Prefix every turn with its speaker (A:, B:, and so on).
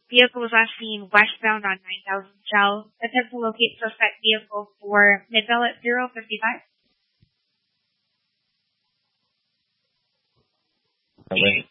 A: vehicle was last seen westbound on 9000 Shell. Attempt to locate suspect vehicle for Midvale at 055.
B: Wait.